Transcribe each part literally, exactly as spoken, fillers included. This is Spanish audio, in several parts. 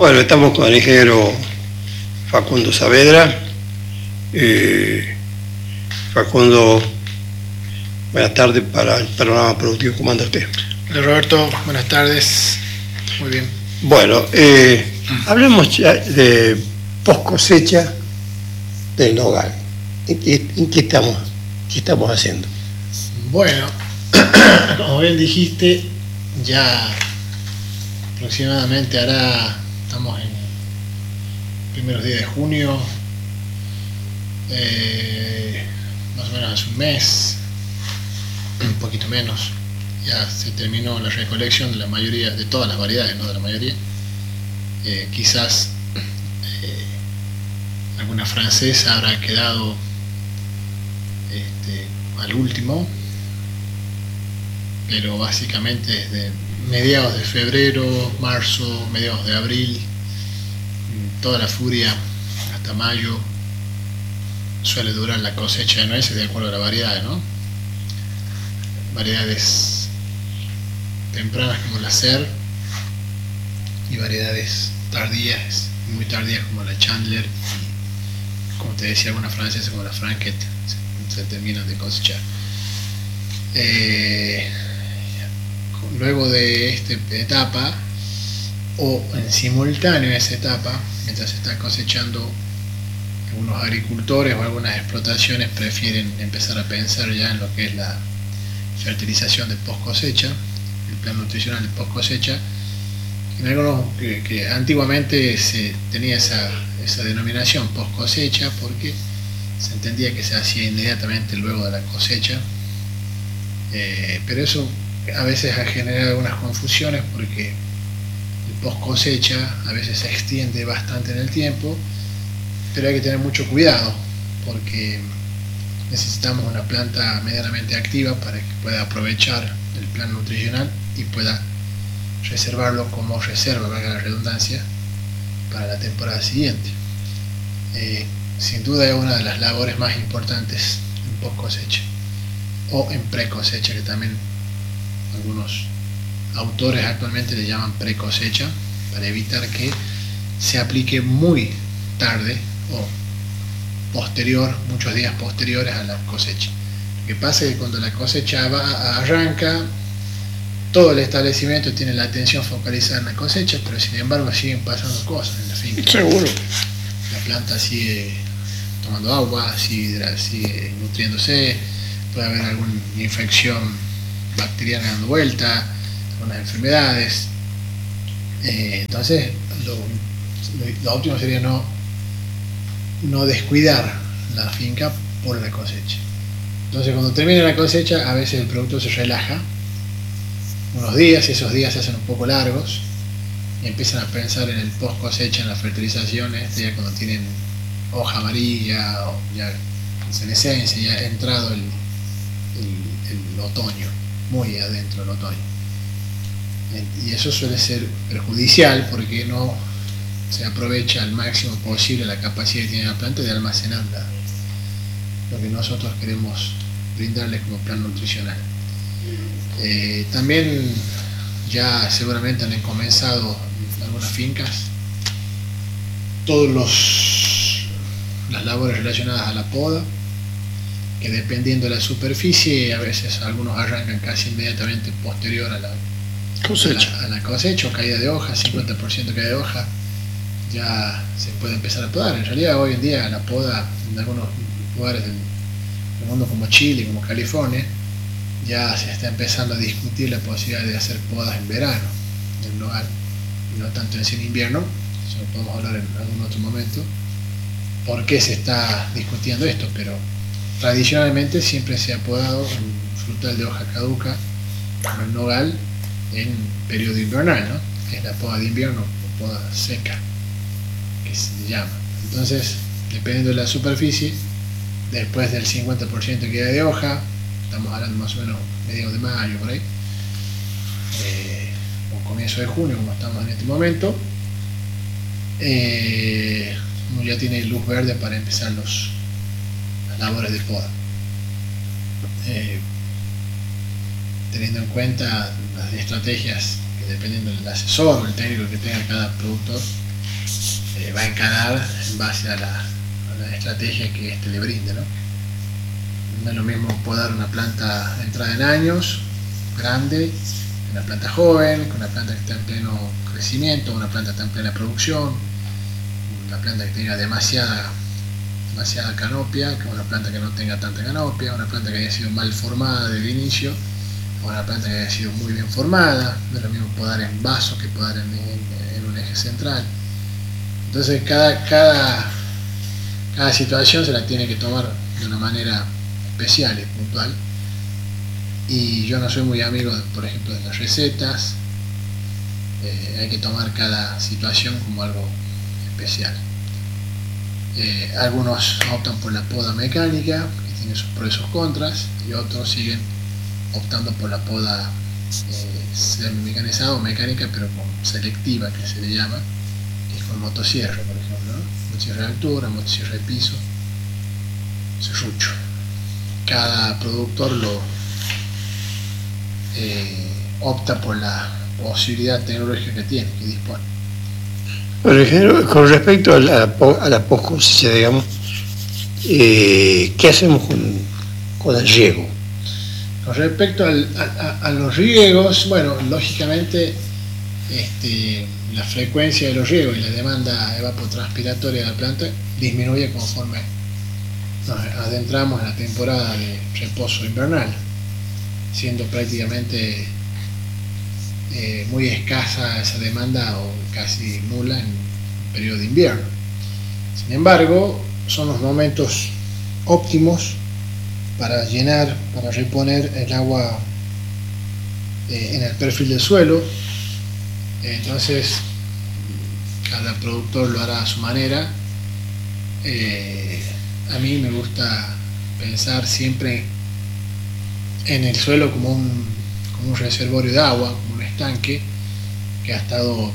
Bueno, estamos con el ingeniero Facundo Saavedra. Eh, Facundo, buenas tardes para el panorama productivo. ¿Cómo anda usted? Hola Roberto, buenas tardes. Muy bien. Bueno, eh, hablemos ya de post cosecha del nogal. ¿En qué, en qué estamos, qué estamos haciendo? Bueno, como bien dijiste, ya aproximadamente hará, estamos en primeros días de junio, eh, más o menos hace un mes, un poquito menos, ya se terminó la recolección de la mayoría, de todas las variedades, no de la mayoría. Eh, quizás eh, alguna francesa habrá quedado este, al último, pero básicamente desde mediados de febrero, marzo, mediados de abril, toda la furia hasta mayo suele durar la cosecha de nueces de acuerdo a la variedad, ¿no? Variedades tempranas como la Ser y variedades tardías, muy tardías como la Chandler y, como te decía, alguna francesa como la Franquette se, se terminan de cosechar. Eh, luego de esta etapa, o en simultáneo a esa etapa, mientras se está cosechando, algunos agricultores o algunas explotaciones prefieren empezar a pensar ya en lo que es la fertilización de post cosecha, el plan nutricional de post cosecha. En algunos que, que antiguamente se tenía esa, esa denominación post cosecha porque se entendía que se hacía inmediatamente luego de la cosecha, eh, pero eso a veces ha generado algunas confusiones porque el post cosecha a veces se extiende bastante en el tiempo, pero hay que tener mucho cuidado porque necesitamos una planta medianamente activa para que pueda aprovechar el plan nutricional y pueda reservarlo como reserva, valga la redundancia, para la temporada siguiente. Eh, sin duda es una de las labores más importantes en post cosecha o en pre cosecha, que también algunos autores actualmente le llaman pre cosecha, para evitar que se aplique muy tarde o posterior, muchos días posteriores a la cosecha. Lo que pasa es que cuando la cosecha va, arranca, todo el establecimiento tiene la atención focalizada en la cosecha, pero sin embargo siguen pasando cosas en la finca. Seguro. La planta sigue tomando agua, sigue, sigue nutriéndose, puede haber alguna infección bacteriana dando vuelta, algunas enfermedades. Eh, entonces, lo, lo, lo óptimo sería no, no descuidar la finca por la cosecha. Entonces, cuando termina la cosecha, a veces el producto se relaja unos días, y esos días se hacen un poco largos y empiezan a pensar en el post cosecha, en las fertilizaciones, ya cuando tienen hoja amarilla o ya en senescencia, ya ha entrado el, el, el otoño, muy adentro del otoño. Y eso suele ser perjudicial porque no se aprovecha al máximo posible la capacidad que tiene la planta de almacenar lo que nosotros queremos brindarles como plan nutricional. Eh, también ya seguramente han comenzado algunas fincas todos los las labores relacionadas a la poda, que dependiendo de la superficie a veces algunos arrancan casi inmediatamente posterior a la cosecha, a la, a la cosecha o caída de hoja, cincuenta por ciento caída de hoja, ya se puede empezar a podar. En realidad hoy en día la poda en algunos lugares del, del mundo como Chile, como California, ya se está empezando a discutir la posibilidad de hacer podas en verano en el nogal y no tanto en invierno. Eso lo podemos hablar en algún otro momento por qué se está discutiendo esto, pero tradicionalmente siempre se ha podado un frutal de hoja caduca como el nogal en periodo invernal, ¿no? Que es la poda de invierno o poda seca que se llama. Entonces, dependiendo de la superficie, después del cincuenta por ciento que queda de hoja, estamos hablando más o menos mediados de mayo por ahí, eh, o comienzo de junio como estamos en este momento, eh, uno ya tiene luz verde para empezar los, las labores de poda, eh, teniendo en cuenta las estrategias que dependiendo del asesor o el técnico que tenga cada productor eh, va a encarar en base a la, a la estrategia que éste le brinde, ¿no? No es lo mismo podar una planta entrada en años, grande, una planta joven, con una planta que está en pleno crecimiento, una planta que está en plena producción, una planta que tenga demasiada, demasiada canopia, que una planta que no tenga tanta canopia, una planta que haya sido mal formada desde el inicio, o una planta que haya sido muy bien formada. No es lo mismo podar en vaso que podar en, en, en un eje central. Entonces cada, cada, cada situación se la tiene que tomar de una manera especial y puntual, y yo no soy muy amigo, de, por ejemplo, de las recetas. Eh, hay que tomar cada situación como algo especial. Eh, algunos optan por la poda mecánica, que tiene sus pros y sus contras, y otros siguen optando por la poda eh, semi-mecanizada o mecánica, pero con selectiva, que se le llama, que es con motosierra, por ejemplo, ¿no? Motosierra de altura, motosierra de piso, serrucho. Cada productor lo eh, opta por la posibilidad tecnológica que tiene, que dispone. Por ejemplo, con respecto a la, a la post-cosecha, digamos, eh, ¿qué hacemos con, con el riego? Con respecto al, a, a los riegos, bueno, lógicamente este, la frecuencia de los riegos y la demanda evapotranspiratoria de la planta disminuye conforme nos adentramos en la temporada de reposo invernal, siendo prácticamente eh, muy escasa esa demanda o casi nula en el periodo de invierno. Sin embargo, son los momentos óptimos para llenar, para reponer el agua eh, en el perfil del suelo. Entonces cada productor lo hará a su manera. Eh, a mí me gusta pensar siempre en el suelo como un, como un reservorio de agua, como un estanque que ha estado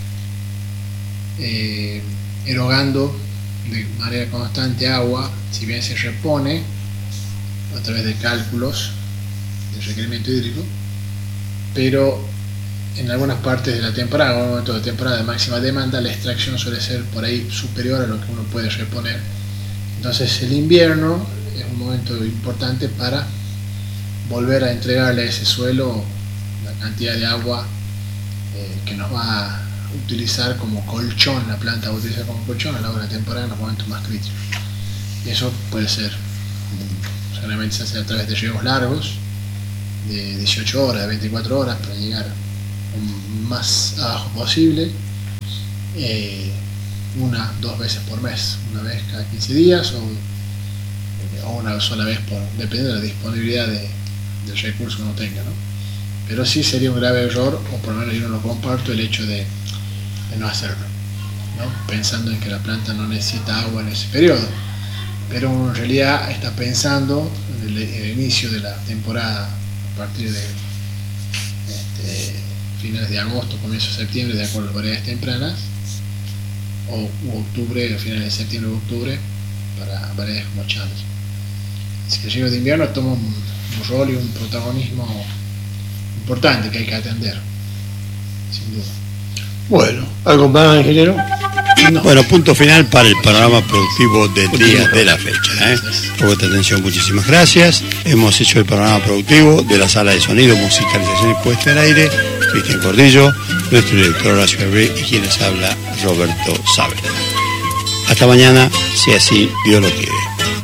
eh, erogando de manera constante agua, si bien se repone a través de cálculos de requerimiento hídrico, pero en algunas partes de la temporada, en un momento de temporada de máxima demanda, la extracción suele ser por ahí superior a lo que uno puede reponer. Entonces el invierno es un momento importante para volver a entregarle a ese suelo la cantidad de agua eh, que nos va a utilizar como colchón, la planta va a utilizar como colchón a la hora de la temporada en los momentos más críticos. Y eso puede ser, generalmente se hace a través de riegos largos, de dieciocho horas, de veinticuatro horas, para llegar más abajo posible, eh, una, dos veces por mes, una vez cada quince días o, o una sola vez, por, dependiendo de la disponibilidad de, del recurso que uno tenga, ¿no? Pero sí sería un grave error, o por lo menos yo no lo comparto, el hecho de, de no hacerlo, ¿no? Pensando en que la planta no necesita agua en ese periodo, pero uno en realidad está pensando en el, el inicio de la temporada a partir de este, finales de agosto, comienzo de septiembre, de acuerdo a las variedades tempranas, o u octubre, finales de septiembre o octubre, para variedades como Challenge. Así que el riego de invierno toma un, un rol y un protagonismo importante que hay que atender, sin duda. Bueno, ¿algo más, ingeniero? No. Bueno, punto final para el panorama productivo del día de la fecha. ¿eh? Por vuestra atención, muchísimas gracias. Hemos hecho el panorama productivo de la sala de sonido, musicalización y puesta en aire. Cristian Cordillo, nuestro director Horacio Herré y quien les habla, Roberto Saavedra. Hasta mañana, si así Dios lo quiere.